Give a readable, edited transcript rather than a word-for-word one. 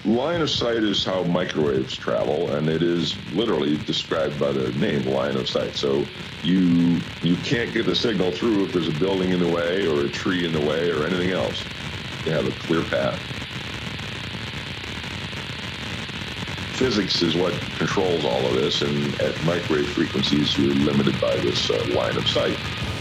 line of sight is how microwaves travel, and it is literally described by the name line of sight. So you can't get the signal through if there's a building in the way or a tree in the way or anything else. You have a clear path. Physics is what controls all of this, and at microwave frequencies, you're limited by this line of sight.